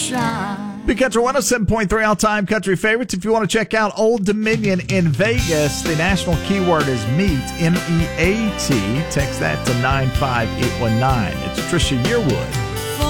shine. Big Country 107.3 all-time country favorites. If you want to check out Old Dominion in Vegas, the national keyword is MEAT, M-E-A-T. Text that to 95819. It's Trisha Yearwood